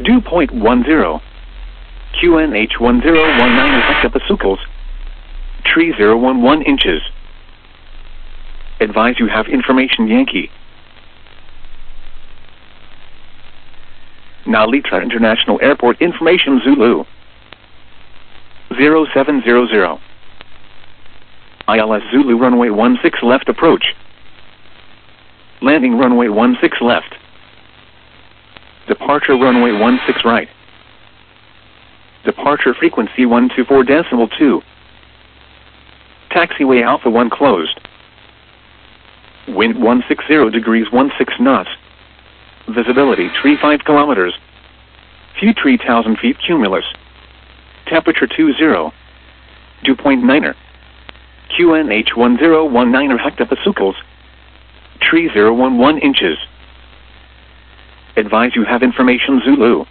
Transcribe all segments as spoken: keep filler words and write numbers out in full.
Dew point one zero. Q N H one zero one nine hectopascals. Tree zero one one inches. Advise you have information Yankee. Nalitra International Airport information Zulu. zero seven zero zero. I L S Zulu runway one six left approach. Landing runway one six left. Departure runway one six right. Departure frequency one two four decimal two. Taxiway Alpha one closed. Wind one sixty degrees sixteen knots. Visibility tree five kilometers. Few tree thousand feet cumulus. Temperature two zero. Dew point niner. Q N H one zero one nine hectopascals. Tree zero one one inches. Advise you have information Zulu.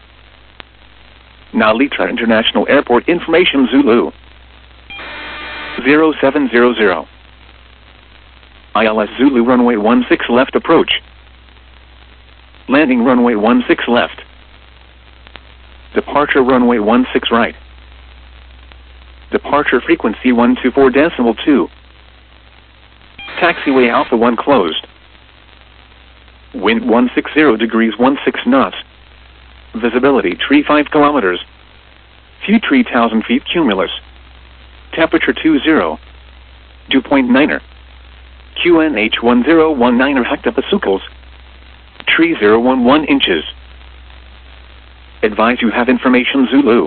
Nalitra International Airport information Zulu. zero seven zero zero. I L S Zulu runway one six left approach. Landing runway one six left. Departure runway one six right. Departure frequency one two four decimal two. Taxiway Alpha one closed. Wind one sixty degrees sixteen knots. Visibility tree five kilometers. Few tree thousand feet cumulus. Temperature two zero. Dew point niner. Q N H one zero one nine hectopascals. Tree zero one one inches. Advise you have information Zulu.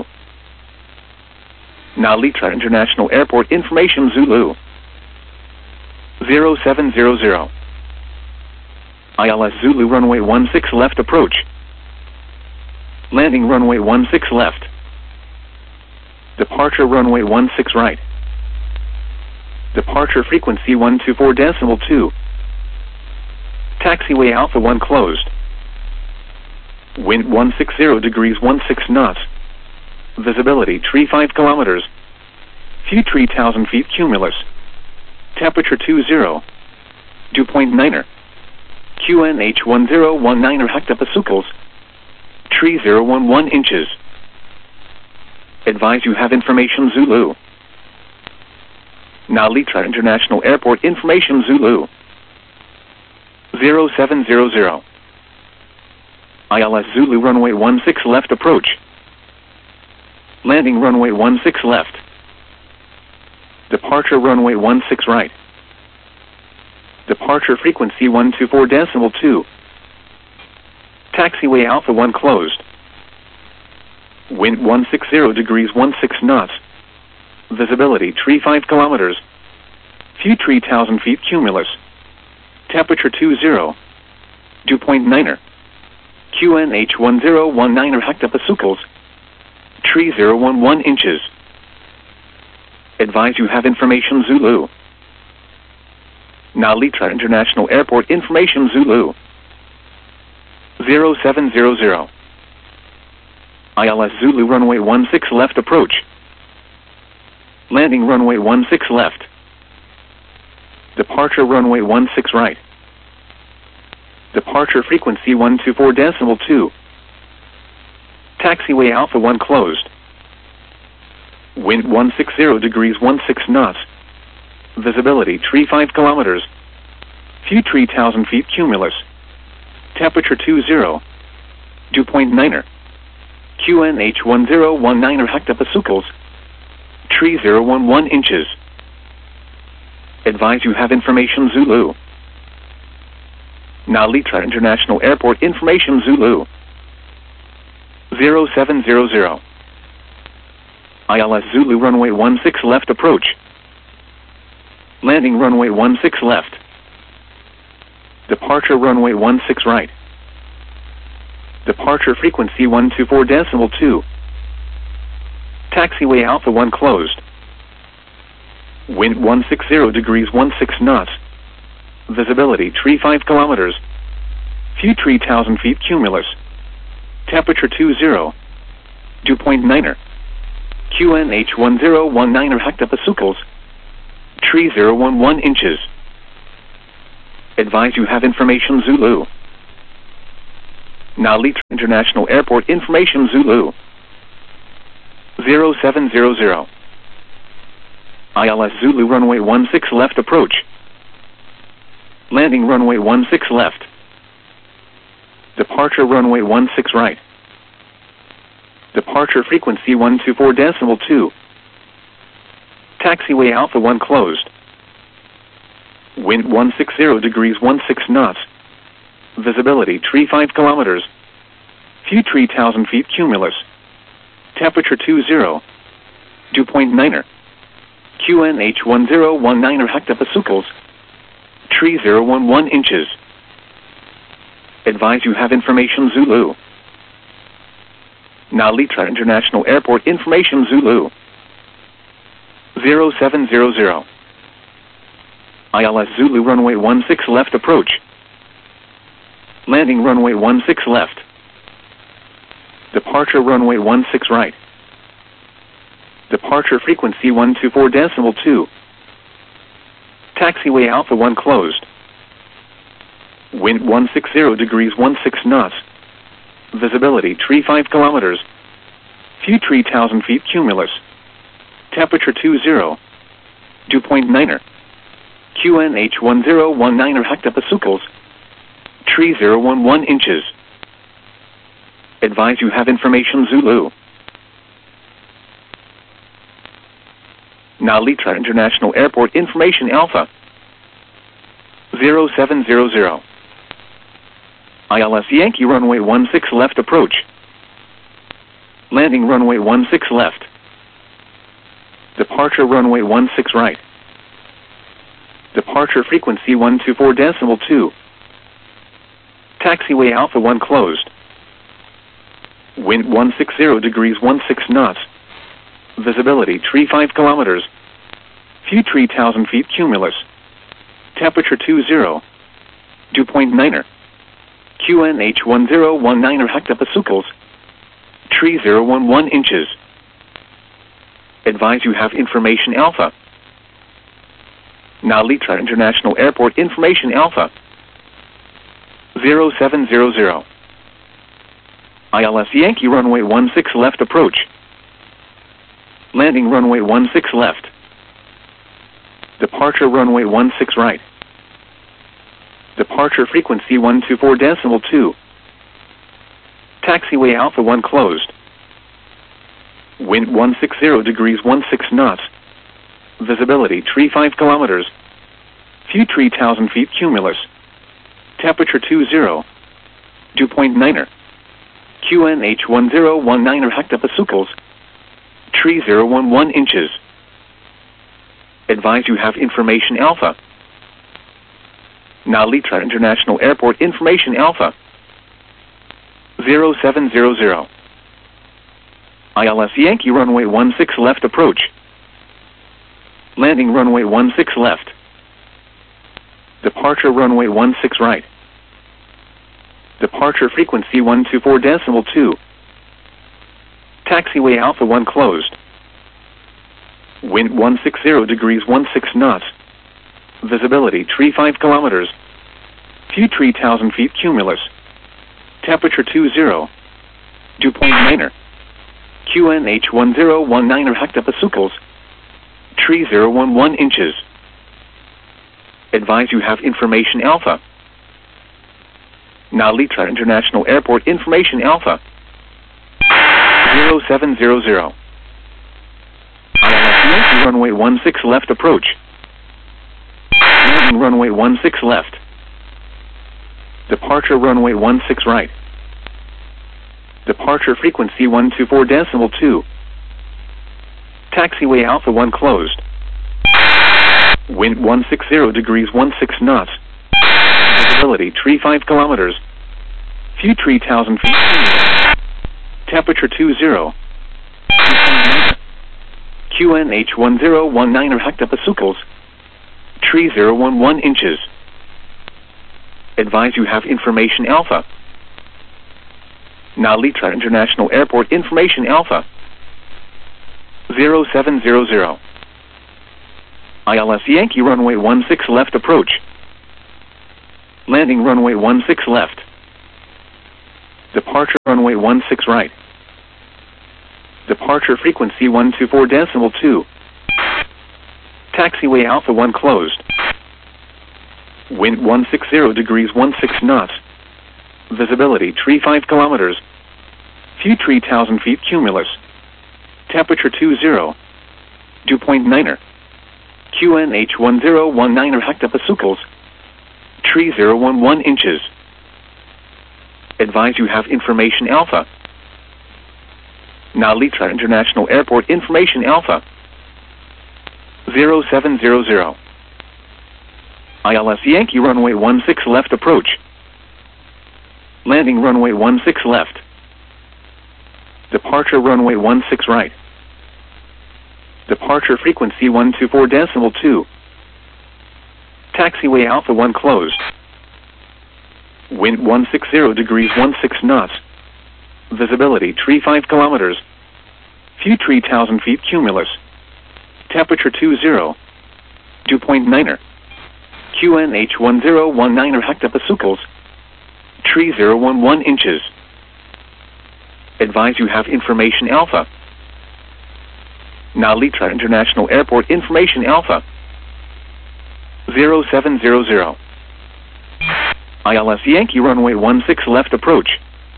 Nalitra International Airport information Zulu. zero seven zero zero. I L S Zulu runway one six left approach. Landing runway one six left. Departure runway one six right. Departure frequency one two four decimal two. Taxiway Alpha one closed. Wind one sixty degrees sixteen knots. Visibility tree five kilometers. Few tree thousand feet cumulus. Temperature two zero. Dew point niner. Q N H one zero one nine hectopascals. Tree zero one one inches. Advise you have information Zulu. Nalitra International Airport information Zulu. zero seven zero zero. I L S Zulu runway one six left approach. Landing runway one six left. Departure runway one six right. Departure frequency one two four decimal two. Taxiway Alpha one closed. Wind one sixty degrees sixteen knots. Visibility tree five kilometers. Few tree thousand feet cumulus. Temperature two zero. Dew point niner. Q N H one zero one nine hectopascals. Tree zero one one inches. Advise you have information Zulu. Nalitra International Airport information Zulu. zero seven zero zero. I L S Zulu runway one six left approach. Landing runway one six left. Departure runway one six right. Departure frequency one two four decimal two. Taxiway Alpha one closed. Wind one sixty degrees sixteen knots. Visibility tree five kilometers. Few tree thousand feet cumulus. Temperature two zero. Dew point niner. Q N H one zero one nine hectopascals. Tree zero one one inches. Advise you have information Zulu. Nalitra International Airport information Zulu. zero seven zero zero. I L S Zulu runway one six left approach. Landing runway one six left. Departure runway one six right. Departure frequency one two four decimal two. Taxiway Alpha one closed. Wind one sixty degrees sixteen knots. Visibility tree five kilometers. Few tree thousand feet cumulus. Temperature two zero. Dew point niner. Q N H one zero one nine hectopascals. Tree zero one one inches. Advise you have information Zulu. Now Litra International Airport information Zulu zero seven zero zero. I L S Zulu runway one six left approach. Landing runway one six left. Departure runway one six right. Departure frequency one two four decimal two. Taxiway Alpha one closed. Wind one sixty degrees sixteen knots. Visibility three five kilometers. Few three thousand feet cumulus. Temperature two zero. Dew point niner. Q N H one zero one nine hectopascals. three zero one one inches. Advise you have information Zulu. Now Litra International Airport information Zulu zero seven zero zero. I L S Zulu runway one six left approach. Landing runway one six left. Departure runway one six right. Departure frequency one two four decimal two. Taxiway Alpha one closed. Wind one sixty degrees sixteen knots. Visibility three five kilometers. Few three thousand feet cumulus. Temperature two zero. Dew point niner. Q N H one zero one nine hectopascals. three zero one one inches. Advise you have information Zulu. Now Litra International Airport information Alpha zero seven zero zero. I L S Yankee runway one six left approach. Landing runway one six left. Departure runway one six right. Departure frequency one two four decimal two. Taxiway Alpha one closed. Wind one sixty degrees sixteen knots. Visibility three five kilometers. Few three thousand feet cumulus. Temperature two zero. Dew point niner. Q N H one zero one nine hectopascals. three zero one one inches. Advise you have information Alpha. Now Litra International Airport information Alpha zero seven zero zero. I L S Yankee runway one six left approach. Landing runway one six left. Departure runway one six right. Departure frequency one two four decimal two. Taxiway Alpha one closed. Wind one sixty degrees sixteen knots. Visibility three five kilometers. Few three thousand feet cumulus. Temperature two zero. Dew point niner. Q N H one zero one nine hectopascals. three zero one one inches. Advise you have information Alpha. Now Litra International Airport information Alpha zero seven zero zero. I L S Yankee runway one six left approach. Landing runway one six left. Departure runway one six right. Departure frequency one two four decimal two. Taxiway Alpha one closed. Wind one sixty degrees sixteen knots. Visibility three five kilometers. Few three thousand feet cumulus. Temperature two zero. Dew point niner. Q N H one zero one nine hectopascals. three zero one one inches. Advise you have information Alpha. Now Litra International Airport information Alpha zero seven zero zero. I L S Yankee runway one six left approach. Landing runway one six left. Departure runway one six right. Departure frequency one two four decimal two. Taxiway Alpha one closed. Wind one sixty degrees sixteen knots. Visibility three five kilometers. Few three thousand feet. Temperature two zero. Q N H one zero one nine hectopascals. three zero one one inches. Advise you have information Alpha. Now Litra International Airport information Alpha zero seven zero zero. I L S Yankee runway one six left approach. Landing runway one six left. Departure runway one six right. Departure frequency one two four decimal two. Taxiway Alpha one closed. Wind one six zero degrees one six knots. Visibility three five kilometers. Few three thousand feet cumulus. Temperature two zero. Dew point niner. Q N H one zero one niner hectopascals. Tree zero one one inches. Advise you have information Alpha. Now Litra International Airport information Alpha. zero seven zero zero. I L S Yankee runway one six left approach. Landing runway one six left. Departure runway one six right. Departure frequency one two four decimal two. Taxiway Alpha one closed. Wind one six zero degrees one six knots. Visibility three five kilometers. Few three thousand feet cumulus. Temperature two zero. Dew point niner. Q N H one zero one niner hectopascals. Tree zero one one inches. Advise you have information Alpha. Now Litra International Airport information Alpha. zero seven zero zero. I L S Yankee runway one six left approach.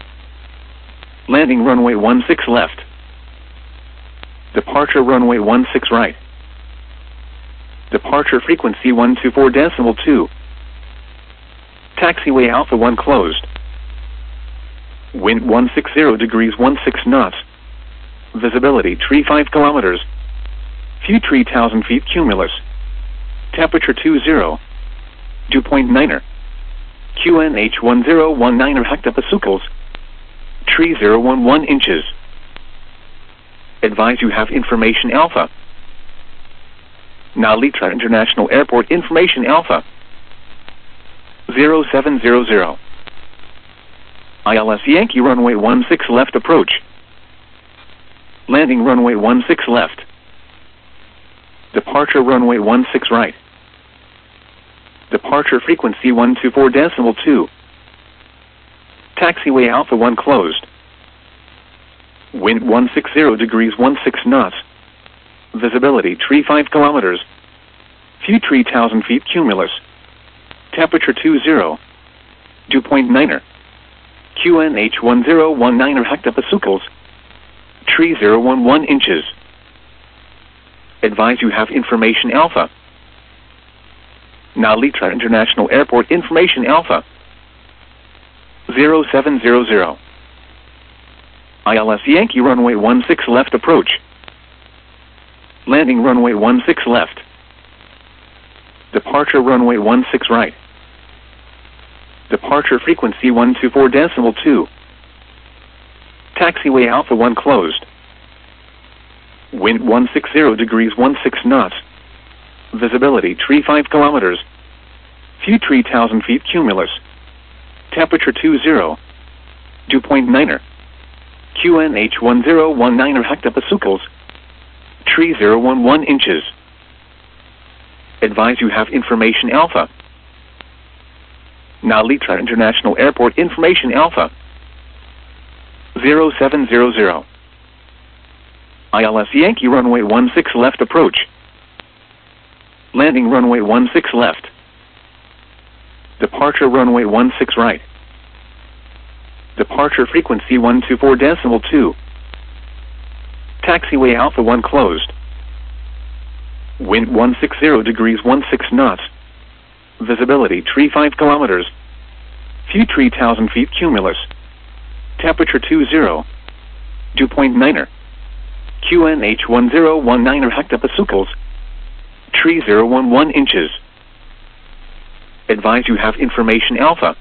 Landing runway one six left. Departure runway one six right. Departure frequency one two four decimal two. Taxiway Alpha one closed. Wind one six zero degrees one six knots. Visibility three five kilometers. Few three thousand feet cumulus. Temperature two zero. Dew point niner. Q N H one zero one niner hectopascals. Tree zero one one inches. Advise you have information Alpha. Now Litra International Airport information Alpha. zero seven zero zero. I L S Yankee runway one six left approach. Landing runway one six left. Departure runway one six right. Departure frequency one two four decimal two. Taxiway Alpha one closed. Wind one six zero degrees one six knots. Visibility three five kilometers. Few three thousand feet cumulus. Temperature two zero. Dew point niner. Q N H one zero one niner hectopascals. Tree zero one one inches. Advise you have information Alpha. Now Litra International Airport information Alpha. zero seven zero zero. I L S Yankee runway one six left approach. Landing runway one six left. Departure runway one six right. Departure frequency one two four decimal two. Taxiway Alpha one closed. Wind one six zero degrees one six knots. Visibility three five kilometers. Few three thousand feet cumulus. Temperature two zero. Dew point niner. Q N H one zero one niner hectopascals. Tree zero one one inches. Advise you have information Alpha. Now Litra International Airport information Alpha. zero seven zero zero. I L S Yankee runway one six left approach. Landing runway one six left. Departure runway one six right. Departure frequency one two four decimal two. Taxiway Alpha one closed. Wind one six zero degrees one six knots. Visibility three five kilometers. Few three thousand feet cumulus. Temperature two zero. Dew point niner. Q N H one zero one niner hectopascals. Tree zero one one inches. Advise you have information Alpha.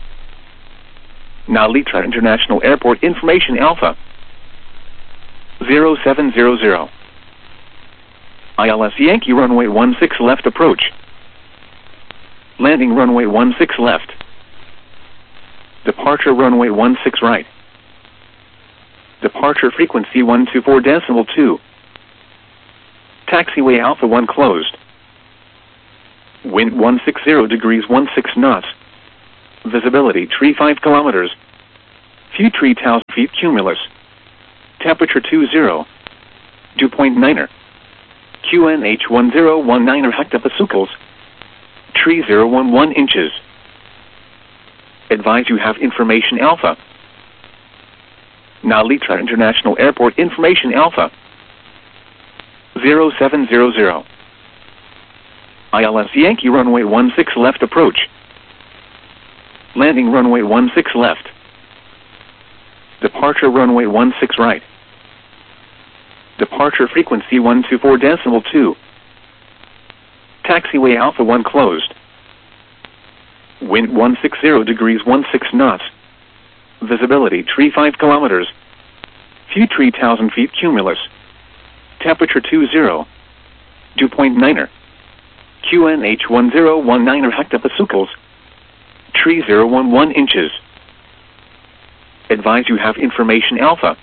Now Litra International Airport information Alpha. zero seven zero zero. I L S Yankee runway one six left approach. Landing runway one six left. Departure runway one six right. Departure frequency one two four decimal two. Taxiway Alpha one closed. Wind one six zero degrees one six knots. Visibility three five kilometers. Few three thousand feet cumulus. Temperature two zero. Dew point niner. Q N H one zero one nine hectopascals. Tree zero one one inches. Advise you have information alpha. Nalitra International Airport information alpha. zero seven zero zero. I L S Yankee runway one six left approach. Landing runway one six left. Departure runway one six right. Departure frequency one two four decimal two. Taxiway Alpha one closed. Wind one sixty degrees sixteen knots. Visibility three five kilometers. Few three thousand feet cumulus. Temperature two zero. Dew point niner. Q N H one zero one nine hectopascals. Tree zero one one inches. Advise you have information alpha.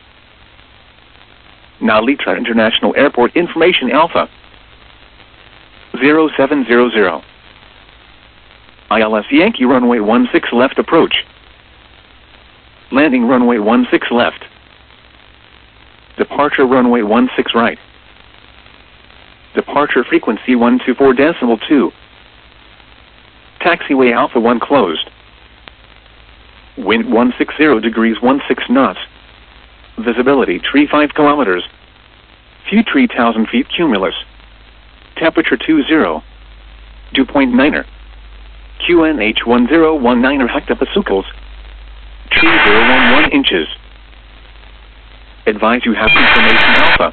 Nalitra International Airport information alpha. zero seven zero zero. I L S Yankee runway one six left approach. Landing runway one six left. Departure runway one six right. Departure frequency one two four decimal two. Taxiway Alpha one closed. Wind one sixty degrees sixteen knots. Visibility three five kilometers. Few three thousand feet cumulus. Temperature two zero. Dew point niner. Q N H one zero one nine hectopascals. Tree zero one one inches. Advise you have information alpha.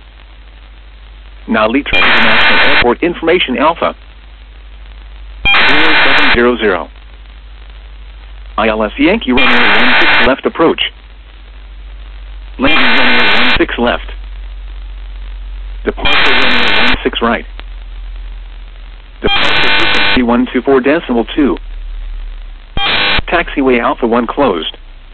Nalitra International Airport information alpha. zero seven zero zero. I L S Yankee runway one six left approach. Landing runway one six left. Departure runway one six right. Departure frequency one two four decimal two. Taxiway Alpha one closed.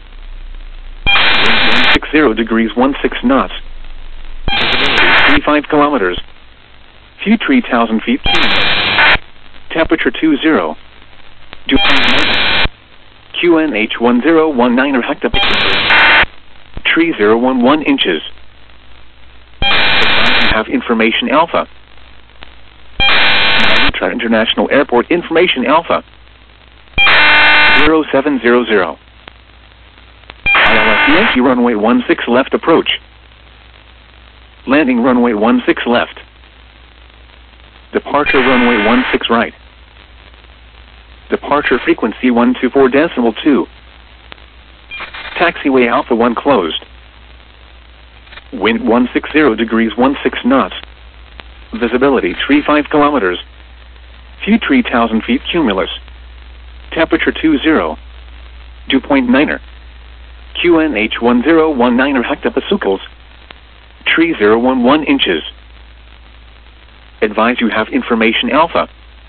Wind one sixty degrees sixteen knots. Visibility three five kilometers. Few three thousand feet cumulus. Temperature two zero. Dew point niner. Q N H one zero one nine hectopascals. Tree zero one one inches. Advise you have information alpha. Nalitra International Airport information alpha. zero seven zero zero. I L S Yankee runway one six left approach. Landing runway one six left. Departure runway one six right. Departure frequency one two four decimal two. Taxiway Alpha one closed. Wind one sixty degrees sixteen knots. Visibility three five kilometers. Few three thousand feet cumulus. Temperature two zero. Dew point niner. Q N H one zero one nine hectopascals. Tree zero one one inches. Advise you have information alpha.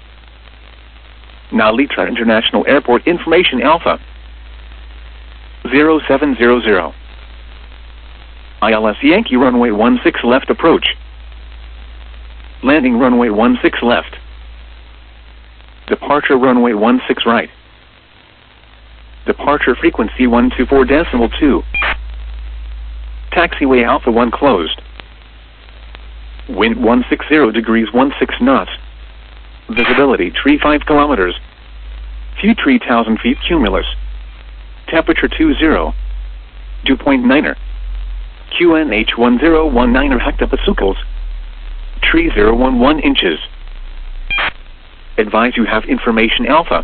Nalitra International Airport information alpha. zero seven zero zero. I L S Yankee runway one six left approach. Landing runway one six left. Departure runway one six right. Departure frequency one two four decimal two. Taxiway Alpha one closed. Wind one sixty degrees sixteen knots. Visibility three five kilometers. Few three thousand feet cumulus. Temperature two zero. Dew point niner. Q N H one zero one nine hectopascals. Tree zero one one inches. Advise you have information alpha.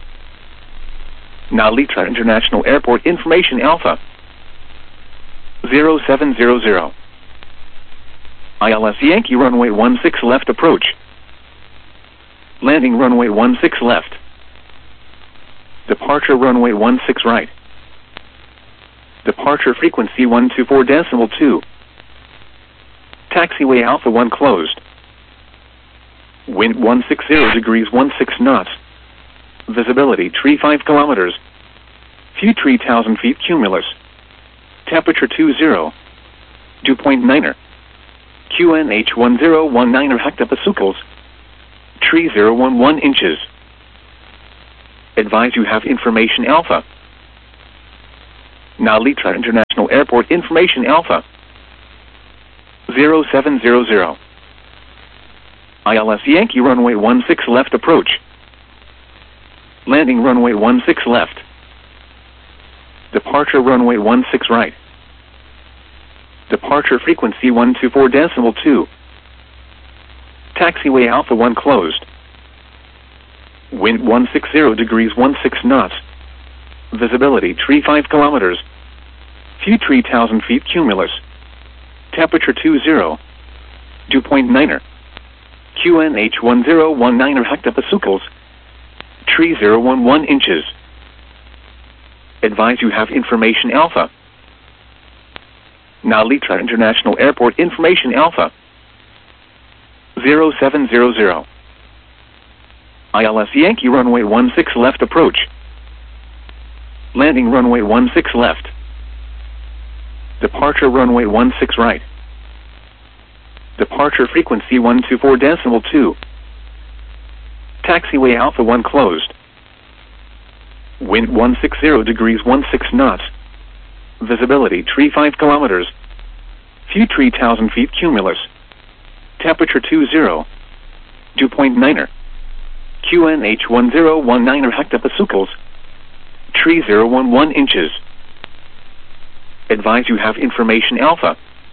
Nalitra International Airport information alpha. zero seven zero zero. I L S Yankee runway one six left approach. Landing runway one six left. Departure runway one six right. Departure frequency one two four decimal two. Taxiway Alpha one closed. Wind one sixty degrees sixteen knots. Visibility three five kilometers. Few three thousand feet cumulus. Temperature two zero. Dew point niner. Q N H one zero one nine hectopascals. Tree zero one one inches. Advise you have information alpha. Now Litra International Airport information Alpha zero seven zero zero. I L S Yankee runway one six left approach. Landing runway one six left. Departure runway one six right. Departure frequency one two four decimal two. Taxiway Alpha one closed. Wind one sixty degrees sixteen knots. Visibility three five kilometers. Few three thousand feet cumulus. Temperature two zero. Dew point niner. Q N H one zero one niner hectopascals. three zero one one inches. Advise you have information Alpha. Now Litra International Airport information Alpha zero seven zero zero. I L S Yankee runway one six left approach. Landing runway one six left. Departure runway one six right. Departure frequency one two four decimal two. Taxiway Alpha one closed. Wind one sixty degrees sixteen knots. Visibility three five kilometers. Few three thousand feet cumulus. Temperature two zero. Dew point niner. Q N H one zero one niner hectopascals. three zero one one inches. Advise you have information Alpha.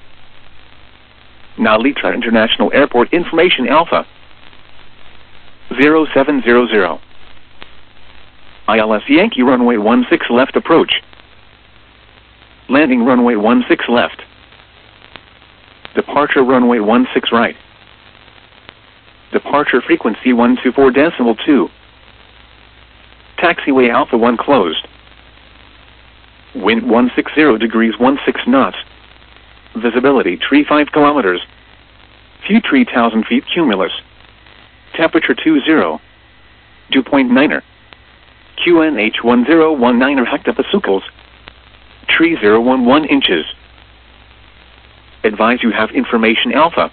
Now Litra International Airport information Alpha zero seven zero zero. I L S Yankee runway one six left approach. Landing runway one six left. Departure runway one six right. Departure frequency one two four decimal two. Taxiway Alpha one closed. Wind one sixty degrees sixteen knots. Visibility three five kilometers. Few three thousand feet cumulus. Temperature two zero. Dew point niner. Q N H one zero one niner hectopascals. three zero one one inches. Advise you have information Alpha.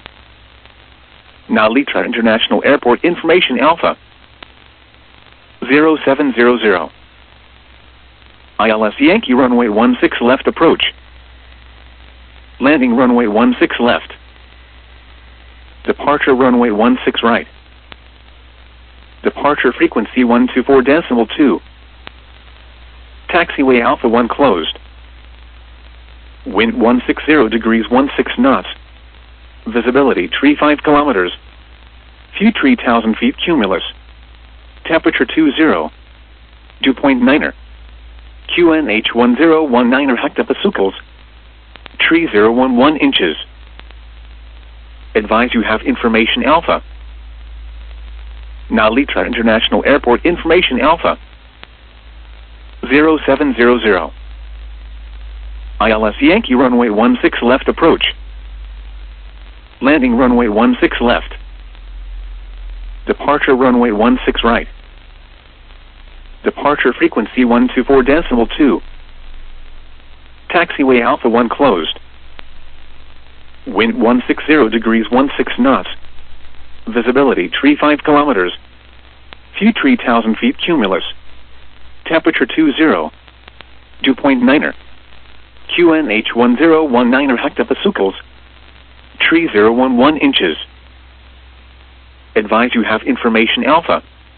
Now Litra International Airport information Alpha zero seven zero zero. I L S Yankee runway one six left approach. Landing runway one six left. Departure runway one six right. Departure frequency one two four decimal two. Taxiway Alpha one closed. Wind one sixty degrees sixteen knots. Visibility three five kilometers. Few three thousand feet cumulus. Temperature two zero. Dew point niner. Q N H one zero one niner hectopascals. three zero one one inches. Advise you have information Alpha. Now Litra International Airport information Alpha zero seven zero zero. I L S Yankee runway one six left approach. Landing runway one six left. Departure runway one six right. Departure frequency one two four decimal two. Taxiway Alpha one closed. Wind one sixty degrees sixteen knots. Visibility three five kilometers. Few three thousand feet cumulus. Temperature two zero. Dew point niner. Q N H one zero one niner hectopascals. three zero one one inches. Advise you have information Alpha.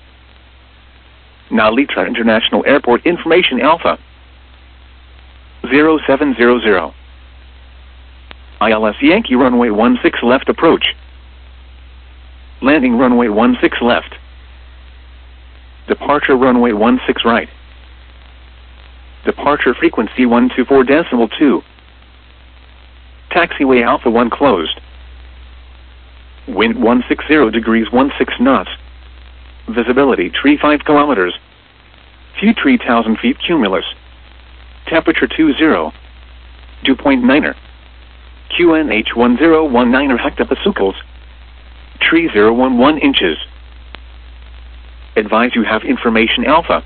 Now Litra International Airport information Alpha zero seven zero zero. I L S Yankee runway one six left approach. Landing runway one six left. Departure runway one six right. Departure frequency one two four decimal two. Taxiway Alpha one closed. Wind one sixty degrees sixteen knots. Visibility three five kilometers. Few three thousand feet cumulus. Temperature two zero. Dew point niner. Q N H one zero one niner hectopascals. three zero one one inches. Advise you have information Alpha.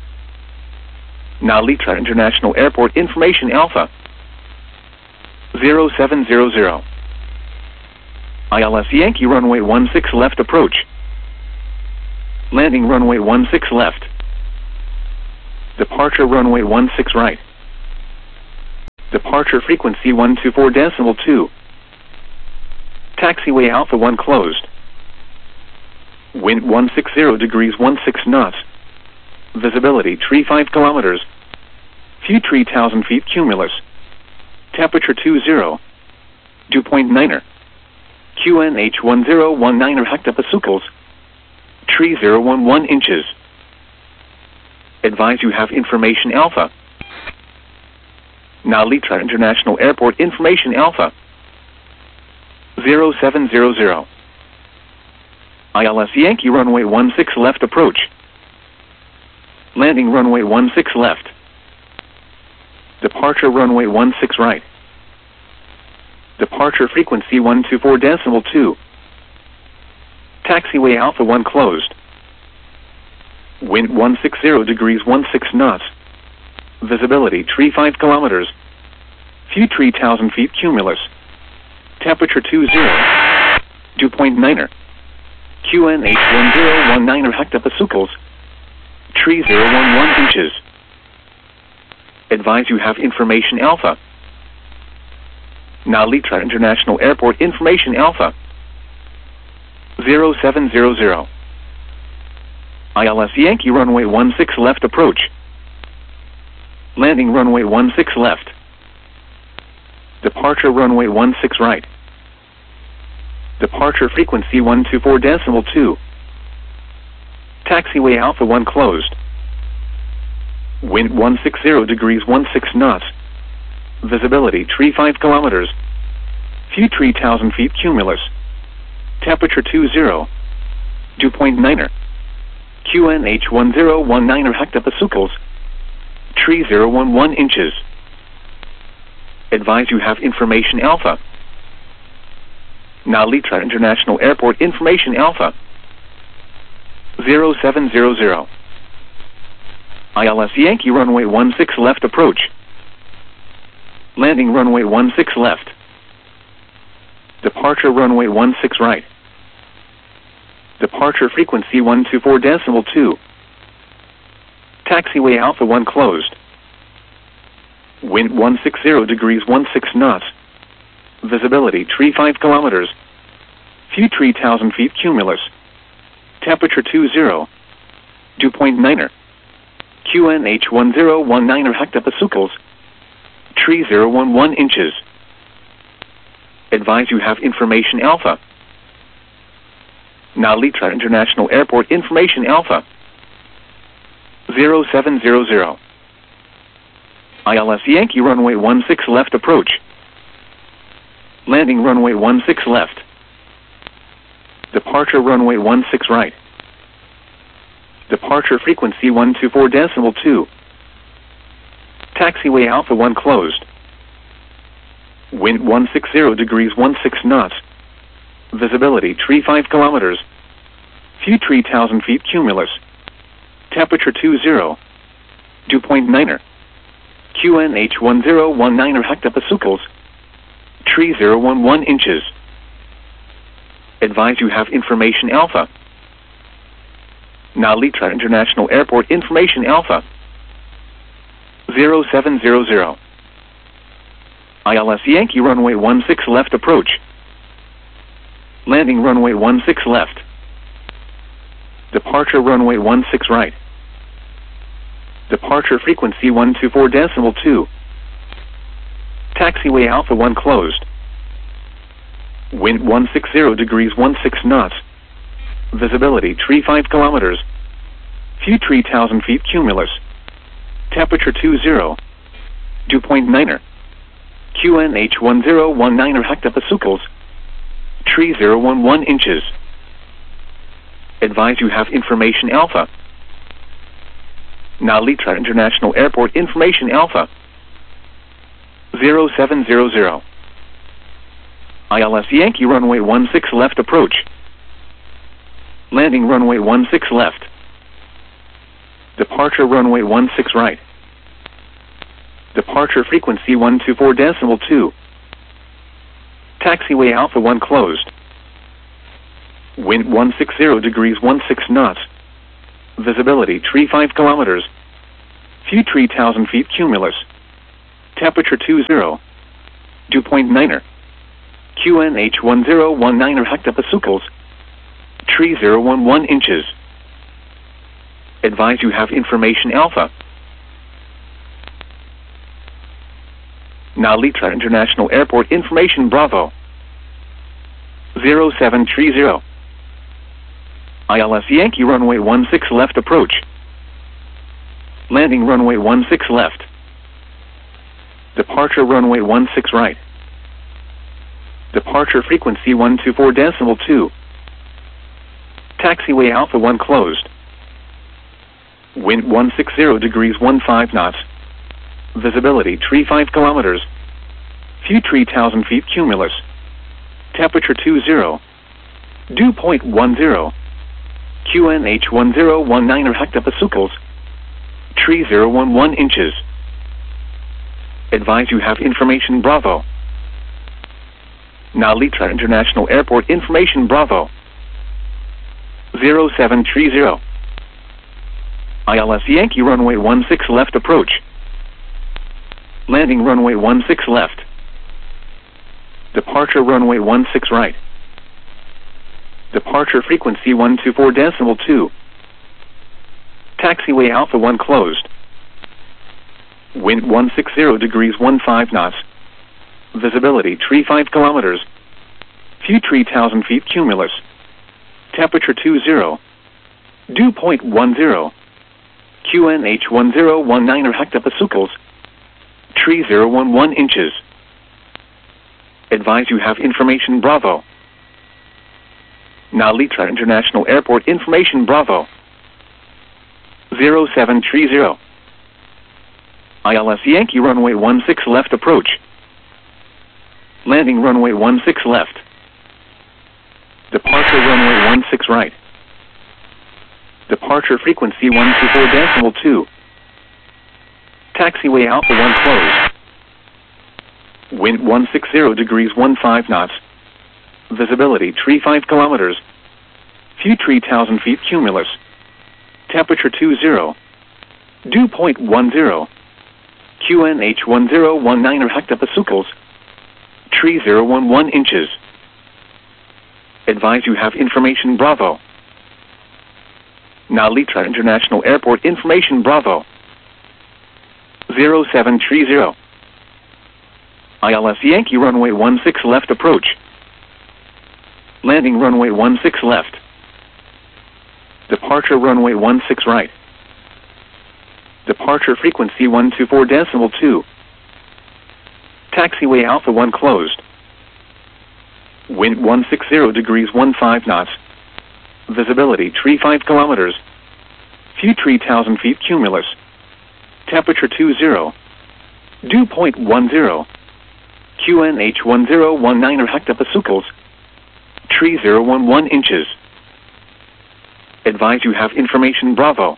Now Litra International Airport information Alpha zero seven zero zero. I L S Yankee runway one six left approach. Landing runway one six left. Departure runway one six right. Departure frequency one two four decimal two. Taxiway Alpha one closed. Wind one six zero degrees sixteen knots. Visibility three five kilometers. View three thousand feet cumulus. Temperature two zero. Dew point niner. Q N H one zero one nine hectopascals. three zero one one inches. Advise you have information Alpha. Now Litra International Airport information Alpha. zero seven zero zero. I L S Yankee runway one six left approach. Landing runway one six left. Departure runway one six right. Departure frequency one two four decimal two. Taxiway Alpha one closed. Wind one six zero degrees sixteen knots. Visibility three five kilometers. View three thousand feet cumulus. Temperature two zero. Dew point niner. Q N H one zero one nine hectopascals. three zero one one inches. Advise you have information Alpha. Now Litra International Airport information Alpha. zero seven zero zero. I L S Yankee runway one six left approach. Landing runway one six left. Departure runway one six right. Departure frequency one two four decimal two. Taxiway Alpha one closed. Wind one six zero degrees sixteen knots. Visibility three five kilometers. View three thousand feet cumulus. Temperature two zero. Dew point niner. Q N H one zero one nine hectopascals. three zero one one inches. Advise you have information Alpha. Now Litra International Airport information Alpha. zero seven zero zero. I L S Yankee runway one six left approach. Landing runway one six left. Departure runway one six right. Departure frequency one two four decimal two. Taxiway Alpha one closed. Wind one six zero degrees sixteen knots. Visibility three five kilometers. View three thousand feet cumulus. Temperature two zero. Dew point niner. Q N H one zero one nine hectopascals. three zero one one inches. Advise you have information Alpha. Now Litra International Airport information Alpha. zero seven zero zero. I L S Yankee runway one six left approach. Landing runway one six left. Departure runway one six right. Departure frequency one two four decimal two. Taxiway Alpha one closed. Wind one six zero degrees sixteen knots. Visibility three five kilometers. View three thousand feet cumulus. Temperature two zero. Dew point niner. Q N H one zero one nine hectopascals. three zero one one inches. Advise you have information Alpha. Now Litra International Airport information Alpha. zero seven zero zero. I L S Yankee runway one six left approach. Landing runway one six left. Departure runway one six right. Departure frequency one two four decimal two. Taxiway Alpha one closed. Wind one six zero degrees sixteen knots. Visibility three five kilometers. View three thousand feet cumulus. Temperature two zero. Dew point niner. Q N H one zero one nine hectopascals. three zero one one inches. Advise you have information Alpha. Now Litra International Airport information Alpha. zero seven zero zero. I L S Yankee runway one six left approach. Landing runway one six left. Departure runway one six right. Departure frequency one two four decimal two. Taxiway Alpha one closed. Wind one six zero degrees sixteen knots. Visibility three five kilometers. View three thousand feet cumulus. Temperature two zero. Dew point niner. Q N H one zero one niner hectopascals. Tree zero one one inches. Advise you have information alpha. Nalitra International Airport information Bravo. zero seven three zero. I L S Yankee runway one six left approach. Landing runway one six left. Departure runway one six right. Departure frequency one two four decimal two. Taxiway Alpha one closed. Wind one sixty degrees fifteen knots. Visibility three five kilometers. Few three thousand feet cumulus. Temperature two zero. Dew point one zero. Q N H one zero one niner hectopascals. Tree zero one one inches. Advise you have information Bravo. Nalitra International Airport information Bravo. zero seven three zero. I L S Yankee runway one six left approach. Landing runway one six left. Departure runway one six right. Departure frequency one two four decimal two. Taxiway Alpha one closed. Wind one sixty degrees fifteen knots. Visibility three five kilometers. Few three thousand feet cumulus. Temperature two zero. Dew point one zero. Q N H one zero one niner hectopascals. Tree zero one one inches. Advise you have information Bravo. Nalitra International Airport information Bravo. zero seven three zero. I L S Yankee runway one six left approach. Landing runway one six left. Departure runway one six right. Departure frequency one two four decimal two. Taxiway Alpha one closed. Wind one sixty degrees fifteen knots. Visibility three five kilometers. Few three thousand feet cumulus. Temperature two zero. Dew point one zero. Q N H one zero one niner hectopascals. Tree zero one one inches. Advise you have information Bravo. Nalitra International Airport information Bravo. zero seven three zero. I L S Yankee runway one six left approach. Landing runway one six left. Departure runway one six right. Departure frequency one two four decimal two. Taxiway Alpha one closed. Wind one sixty degrees fifteen knots. Visibility three five kilometers. Few three thousand feet cumulus. Temperature two zero. Dew point one zero. Q N H one zero one niner hectopascals. Tree zero one one inches. Advise you have information Bravo.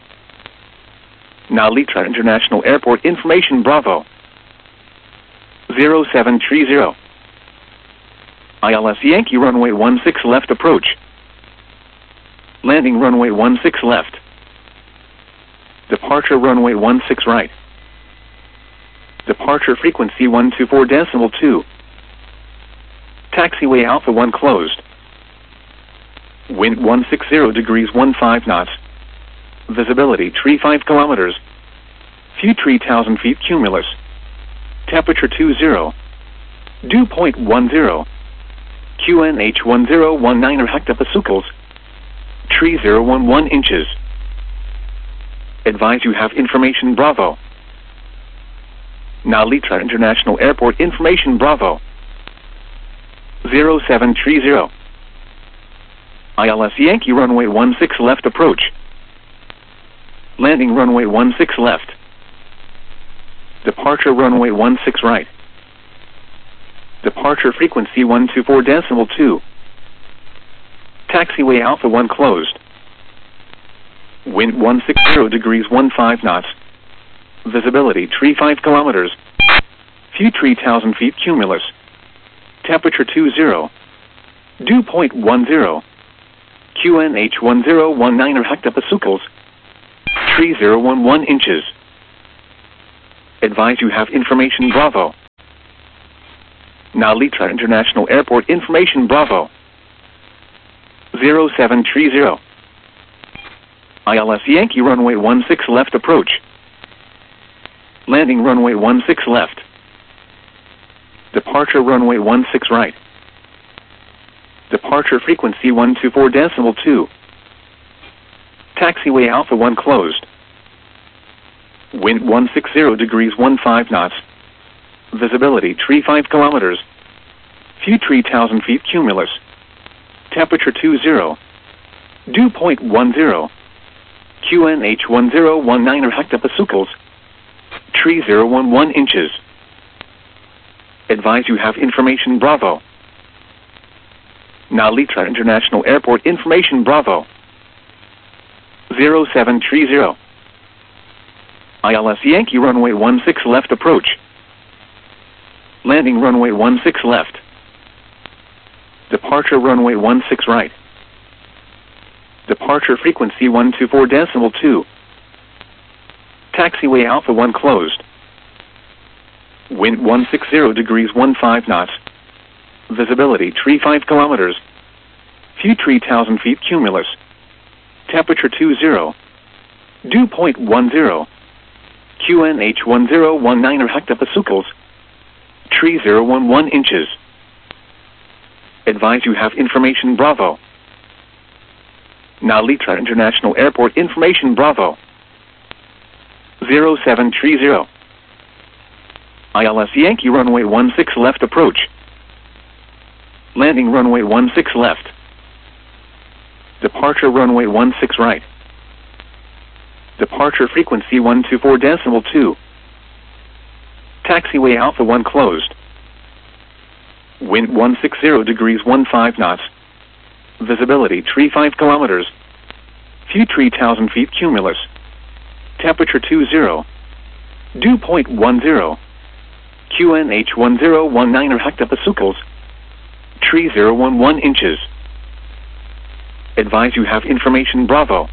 Nalitra International Airport information Bravo. zero seven three zero. I L S Yankee runway one six left approach. Landing runway one six left. Departure runway one six right. Departure frequency one two four decimal two. Taxiway Alpha one closed. Wind one sixty degrees fifteen knots. Visibility three five kilometers. Few three thousand feet cumulus. Temperature two zero. Dew point one zero. Q N H one zero one niner hectopascals. Tree zero one one inches. Advise you have information Bravo. Nalitra International Airport information Bravo. zero seven three zero. I L S Yankee runway one six left approach. Landing runway one six left. Departure runway one six right. Departure frequency one two four decimal two. Taxiway Alpha one closed. Wind one sixty degrees fifteen knots. Visibility three five kilometers. Few three thousand feet cumulus. Temperature two zero. Dew point one zero. Q N H one zero one niner hectopascals. Tree zero one one inches. Advise you have information Bravo. Narita International Airport information Bravo. zero seven three zero. I L S Yankee runway one six left approach. Landing runway one six left. Departure runway one six right. Departure frequency one two four decimal two. Taxiway Alpha one closed. Wind one six zero degrees one five knots. Visibility three five kilometers. View three thousand feet cumulus. Temperature two zero. Dew point one zero. Q N H one zero one nine hectopascals. Tree zero one one inches. Advise you have information Bravo. Narita International Airport information Bravo. zero seven three zero. I L S Yankee runway one six left approach. Landing runway one six left. Departure runway one six right. Departure frequency one two four decimal two. Taxiway Alpha one closed. Wind one six zero degrees one five knots. Visibility three five kilometers. View three thousand feet cumulus. Temperature two zero. Dew point one zero. Q N H one zero one nine hectopascals. Tree zero one one inches. Advise you have information Bravo. Narita International Airport information Bravo. zero seven three zero. I L S Yankee runway one six left approach. Landing runway one six left. Departure runway one six right. Departure frequency one two four decimal two. Taxiway Alpha one closed. Wind one six zero degrees one five knots. Visibility three five kilometers. View three thousand feet cumulus. Temperature two zero. Dew point one zero. Q N H one zero one nine hectopascals. Tree zero one one inches. Advise you have information Bravo.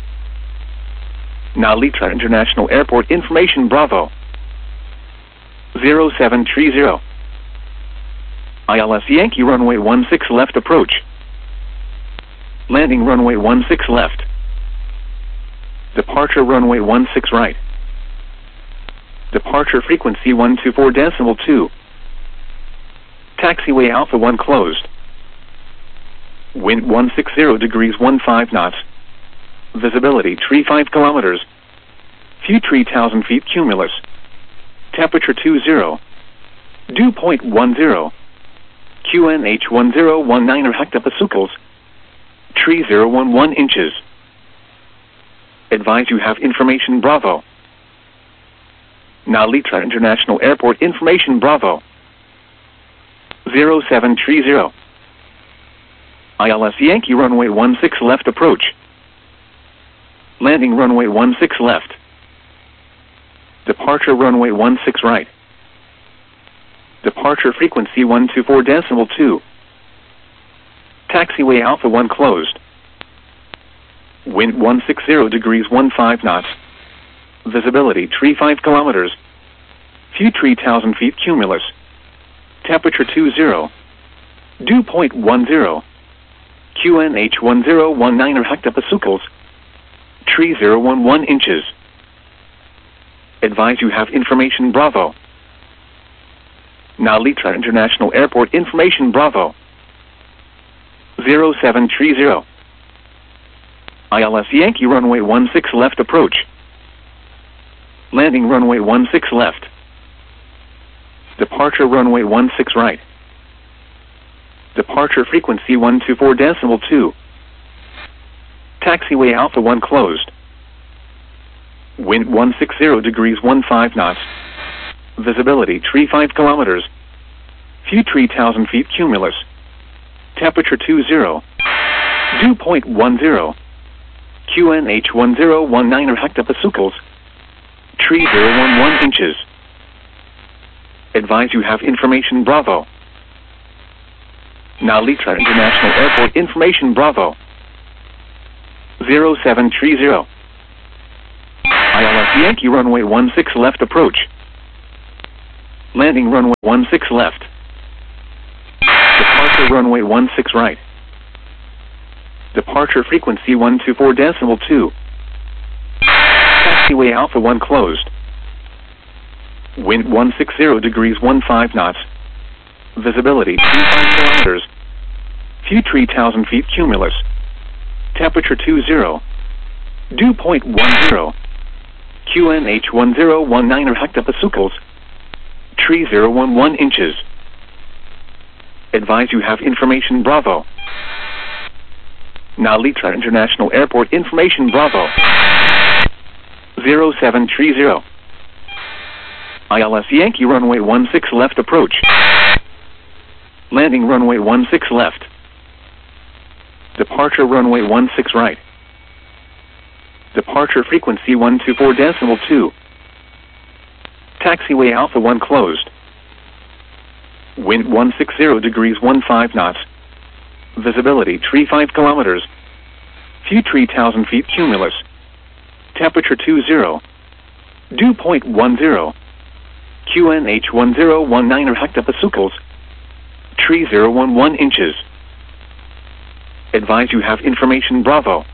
Narita International Airport information Bravo. zero seven three zero. I L S Yankee runway one six left approach. Landing runway one six left. Departure runway one six right. Departure frequency one two four decimal two. Taxiway Alpha one closed. Wind one six zero degrees one five knots. Visibility three five kilometers. View three thousand feet cumulus. Temperature two zero. Dew point one zero. Q N H one zero one nine hectopascals. Tree zero one one inches. Advise you have information Bravo. Narita International Airport information Bravo. zero seven three zero. I L S Yankee runway one six left approach. Landing runway one six left. Departure runway one six right. Departure frequency one two four decimal two. Taxiway Alpha one closed. Wind one six zero degrees one five knots. Visibility three five kilometers. View three thousand feet cumulus. Temperature two zero. Dew point one zero. Q N H one zero one nine hectopascals. Tree zero one one inches. Advise you have information Bravo. Narita International Airport information Bravo. zero seven three zero. I L S Yankee runway one six left approach. Landing runway one six left. Departure runway one six right. Departure frequency one two four decimal two. Taxiway Alpha one closed. Wind one six zero degrees one five knots. Visibility three five kilometers. View three thousand feet cumulus. Temperature two zero. Dew point one zero. Q N H one zero one nine hectopascals. Tree zero one one inches. Advise you have information Bravo. Narita International Airport information Bravo. zero seven three zero. I L S Yankee runway one six left approach. Landing runway one six left. Departure runway one six right. Departure frequency one two four decimal two. Taxiway Alpha one closed. Wind one six zero degrees one five knots. Visibility twenty-five kilometers. Few three thousand feet cumulus. Temperature two zero. Dew point one zero. Q N H one zero one nine or hectopascals. Tree zero one one inches. Advise you have information Bravo. Nalitra International Airport information Bravo. zero seven three zero. I L S Yankee runway one six left approach. Landing runway one six left. Departure runway one six right. Departure frequency one two four decimal two. Taxiway Alpha one closed. Wind one six zero degrees one five knots. Visibility three five kilometers. Few three thousand feet cumulus. Temperature two zero. Dew point one zero. Q N H one zero one nine or hectopascals. Tree zero one one inches. Advise you have information Bravo.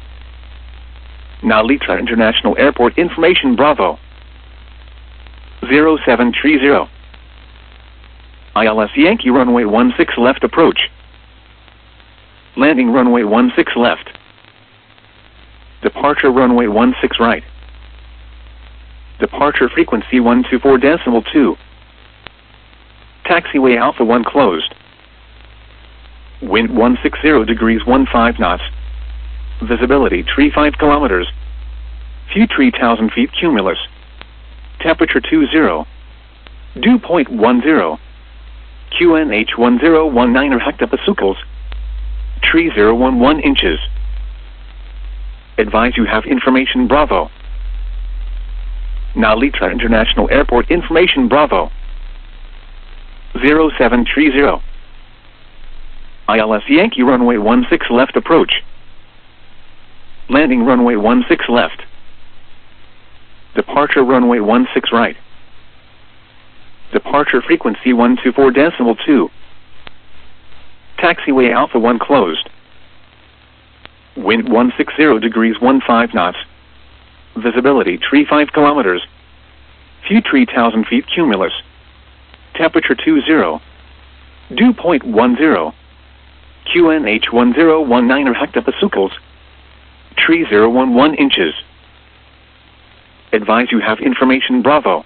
Nalitra International Airport information Bravo. zero seven three zero. I L S Yankee runway one six left approach. Landing runway one six left. Departure runway one six right. Departure frequency one two four decimal two. Taxiway Alpha one closed. Wind one six zero degrees one five knots. Visibility three five kilometers. Few three thousand feet cumulus. Temperature two zero. Dew point one zero. Q N H one zero one nine or hectopascals. Tree zero one one inches. Advise you have information Bravo. Nalitra International Airport information Bravo. zero seven three zero. I L S Yankee runway one six left approach. Landing runway one six left. Departure runway one six right. Departure frequency one two four decimal two. Taxiway Alpha one closed. Wind one six zero degrees one five knots. Visibility three five kilometers. Few three thousand feet cumulus. Temperature two zero. Dew point one zero. Q N H one zero one nine or hectopascals. Tree zero one one inches. Advise you have information Bravo.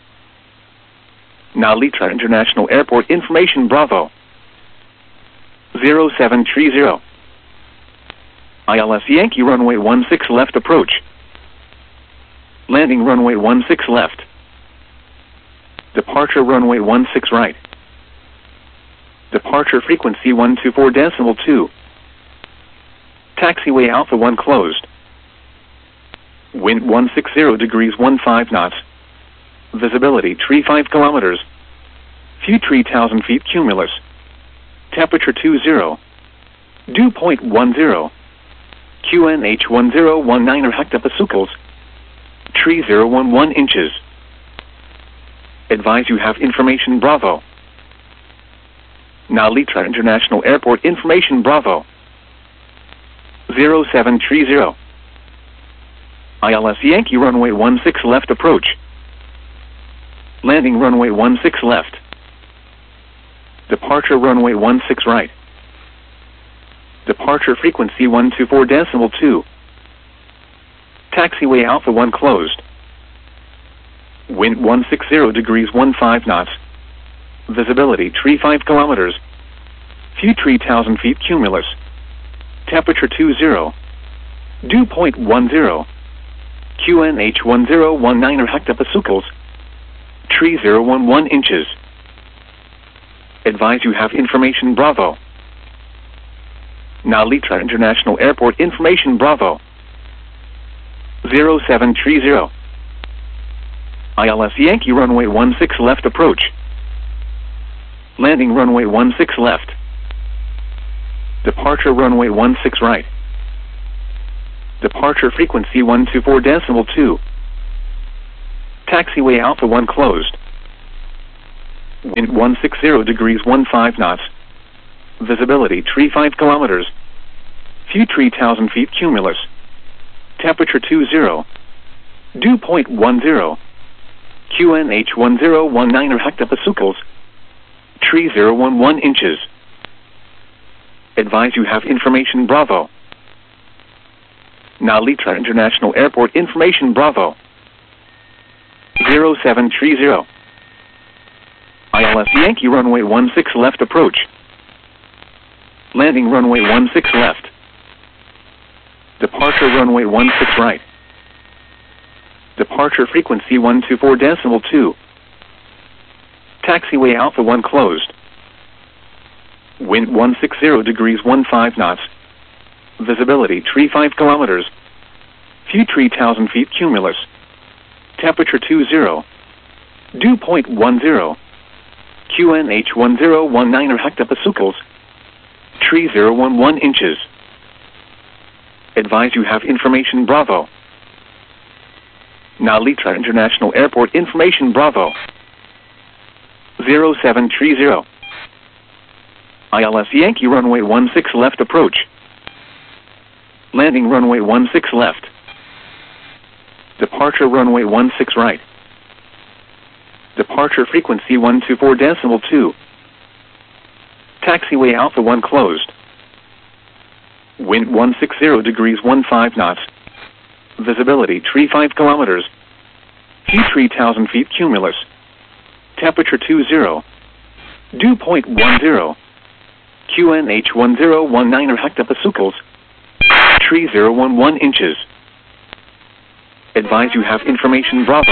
Nalitra International Airport information Bravo. zero seven three zero. I L S Yankee runway one six left approach. Landing runway one six left. Departure runway one six right. Departure frequency one two four decimal two. Taxiway Alpha one closed. Wind one six zero degrees one five knots. Visibility three five kilometers. Few three thousand feet cumulus. Temperature two zero. Dew point one zero. Q N H one zero one nine or hectopascals. Tree zero one one inches. Advise you have information Bravo. Nalitra International Airport information Bravo. zero seven three zero. I L S Yankee runway one six left approach. Landing runway one six left. Departure runway one six right. Departure frequency one two four decimal two. Taxiway Alpha one closed. Wind one six zero degrees one five knots. Visibility three five kilometers. Few three thousand feet cumulus. Temperature two zero. Dew point one zero. Q N H one zero one nine or hectopascals. Tree zero one one inches. Advise you have information Bravo. Nalitra International Airport information Bravo. zero seven three zero. I L S Yankee runway one six left approach. Landing runway one six left. Departure runway one six right. Departure frequency one two four decimal two. Taxiway Alpha one closed. Wind one sixty degrees fifteen knots. Visibility three five kilometers. View three thousand feet cumulus. Temperature two zero. Dew point one zero. Q N H one zero one nine or hectopascals. Tree zero one one inches. Advise you have information Bravo. Nalitra International Airport information Bravo. zero seven three zero. I L S Yankee runway one six left approach. Landing runway one six left. Departure runway one six right. Departure frequency one two four decimal two. Taxiway Alpha one closed. Wind one sixty degrees fifteen knots. Visibility three five kilometers. View three thousand feet cumulus. Temperature two zero. Dew point one zero. Q N H one zero one nine or hectopascals. Tree zero one one inches. Advise you have information Bravo. Nalitra International Airport information Bravo. zero seven three zero. I L S Yankee runway one six left approach. Landing runway one six left. Departure runway one six right. Departure frequency one two four decimal two. Taxiway Alpha one closed. Wind one sixty degrees fifteen knots. Visibility three five kilometers. View three thousand feet cumulus. Temperature two zero. Dew point one zero. Q N H one zero one nine or hectopascals. Tree zero one one inches. Advise you have information Bravo.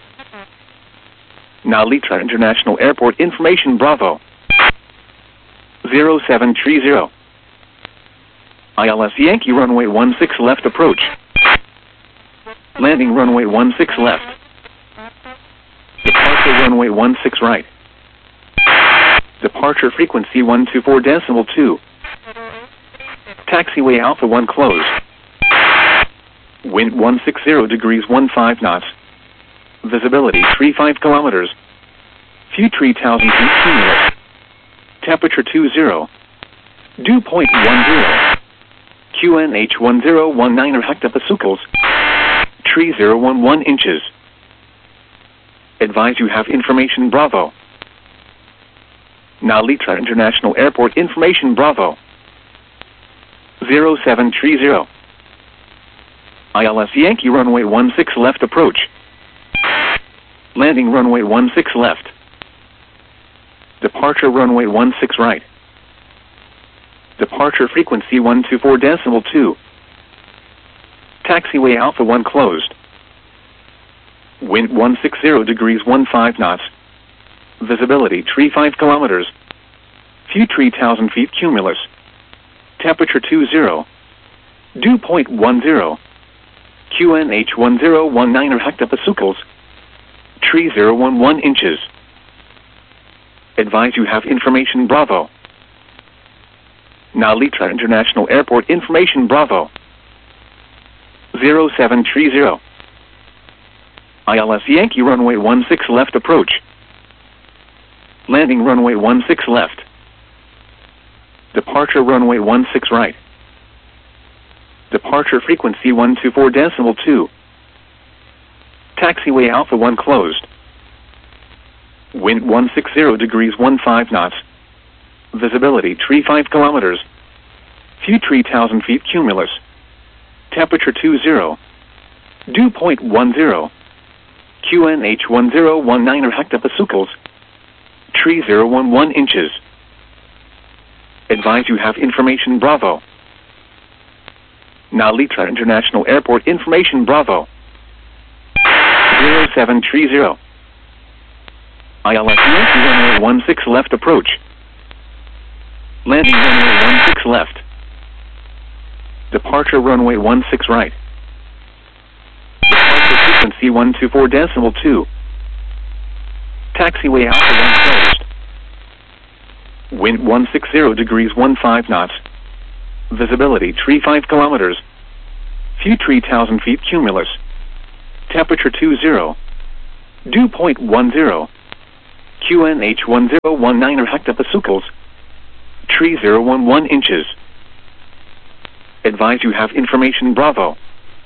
Nalitra International Airport information Bravo. zero seven three zero. I L S Yankee runway one six left approach. Landing runway one six left. Departure runway one six right. Departure frequency one two four decimal two. Taxiway Alpha one closed. Wind one sixty degrees fifteen knots. Visibility three five kilometers. View three thousand feet cumulus. Temperature two zero. Dew point one zero. Q N H one zero one nine or hectopascals. Tree zero one one inches. Advise you have information Bravo. Nalitra International Airport information Bravo. zero seven three zero. I L S Yankee runway one six left approach. Landing runway one six left. Departure runway one six right. Departure frequency one two four decimal two. Taxiway Alpha one closed. Wind one sixty degrees fifteen knots. Visibility three five kilometers. View three thousand feet cumulus. Temperature two zero. Dew point one zero. Q N H one zero one nine or hectopascals. Tree zero one one inches. Advise you have information Bravo. Nalitra International Airport information Bravo. zero seven three zero. I L S Yankee runway one six left approach. Landing runway one six left. Departure runway one six right. Departure frequency one two four decimal two. Taxiway Alpha one closed. Wind one sixty degrees fifteen knots. Visibility three five kilometers. View three thousand feet cumulus. Temperature two zero. Dew point one zero. Q N H one zero one nine or hectopascals. Tree zero one one inches. Advise you have information Bravo. Nalitra International Airport information Bravo. zero seven three zero. I L S Yankee runway one six left approach. Landing runway one six left. Departure runway one six right. Departure frequency one two four decimal two. Taxiway Alpha one closed. Wind one sixty degrees fifteen knots. Visibility three five kilometers. View three thousand feet cumulus. Temperature two zero. Dew point one zero. Q N H one zero one nine hectopascals. Tree zero one one inches. Advise you have information Bravo.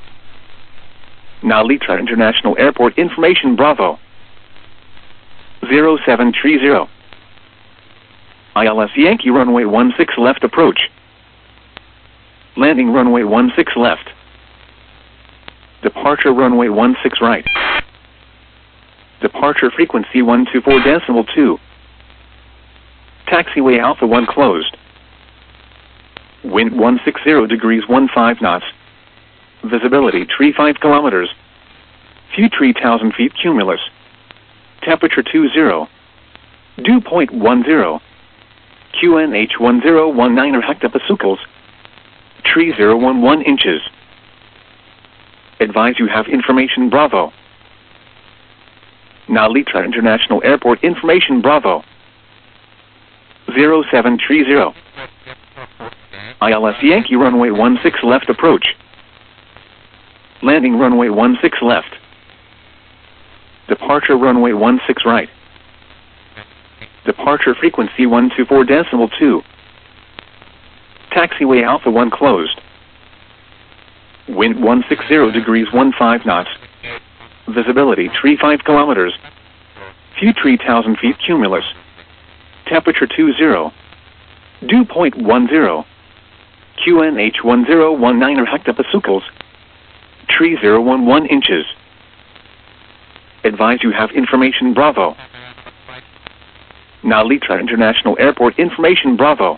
Nalitra International Airport information Bravo. zero seven three zero. I L S Yankee runway one six left approach. Landing runway one six left. Departure runway one six right. Departure frequency one two four decimal two. Taxiway Alpha one closed. Wind one sixty degrees fifteen knots. Visibility three five kilometers. Few three thousand feet cumulus. Temperature two zero. Dew point one zero. Q N H one zero one nine hectopascals. Tree zero one one inches. Advise you have information Bravo. Nalitra International Airport information Bravo. zero seven three zero. I L S Yankee runway one six left approach. Landing runway one six left. Departure runway one six right. Departure frequency one two four decimal two. Taxiway Alpha one closed. Wind one sixty degrees fifteen knots. Visibility three five kilometers. Few three thousand feet cumulus. Temperature two zero. Dew point one zero. Q N H one zero one nine hectopascals. Tree zero one one inches. Advise you have information Bravo. Nalitra International Airport information Bravo.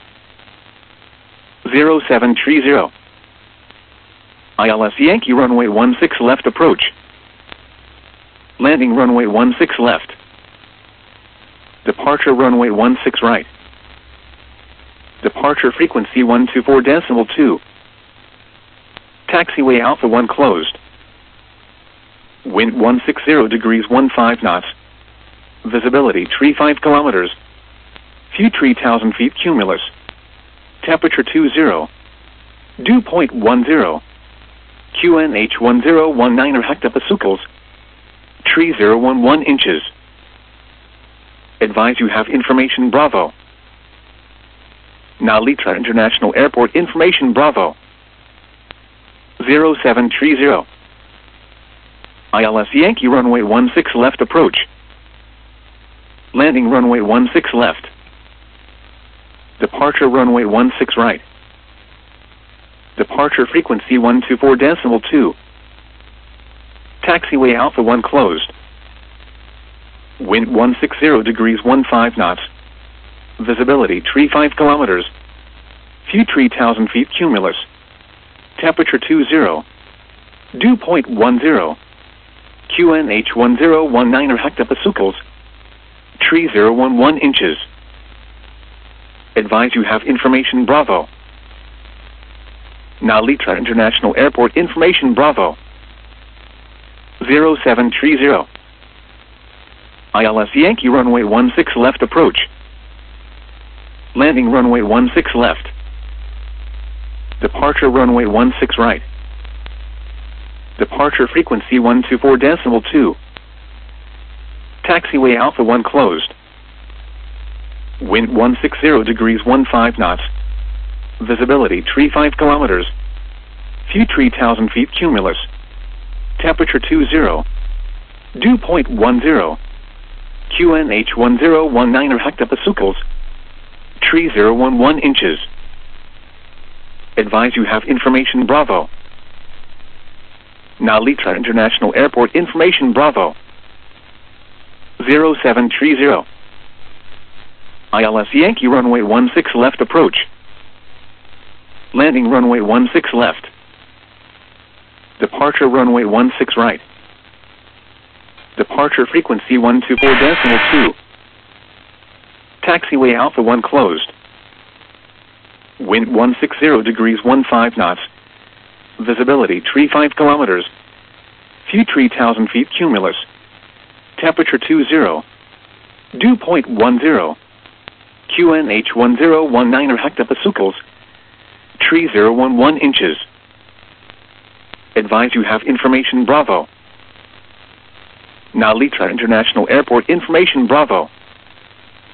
zero seven three zero. I L S Yankee runway one six left approach. Landing runway one six left. Departure runway one six right. Departure frequency one two four decimal two. Taxiway Alpha one closed. Wind one sixty degrees fifteen knots. Visibility three five kilometers. Few three thousand feet cumulus. Temperature two zero. Dew point one zero. Q N H one zero one nine hectopascals. Tree zero one one inches. Advise you have information Bravo. Nalitra International Airport information Bravo. zero seven three zero. I L S Yankee runway one six left approach. Landing runway one six left. Departure runway one six right. Departure frequency one two four decimal two. Taxiway Alpha one closed. Wind one sixty degrees fifteen knots. Visibility three five kilometers. Few three thousand feet cumulus. Temperature two zero. Dew point one zero. Q N H one zero one nine hectopascals. Tree zero one one inches. Advise you have information Bravo. Nalitra International Airport information Bravo. zero seven three zero. I L S Yankee runway one six left approach. Landing runway one six left. Departure runway one six right. Departure frequency one two four decimal two. Taxiway Alpha one closed. Wind one sixty degrees fifteen knots. Visibility three five kilometers. Few three thousand feet cumulus. Temperature two zero. Dew point one zero. Q N H one zero one nine hectopascals. Tree zero one one inches. Advise you have information Bravo. Nalitra International Airport information Bravo. zero seven three zero. I L S Yankee runway one six left approach. Landing runway one six left. Departure runway one six right. Departure frequency one two four decimal two. Taxiway Alpha one closed. Wind one sixty degrees fifteen knots. Visibility three five kilometers. Few three thousand feet cumulus. Temperature two zero. Dew point one zero. Q N H one zero one nine hectopascals. Tree zero one one inches. Advise you have information Bravo. Nalitra International Airport information Bravo.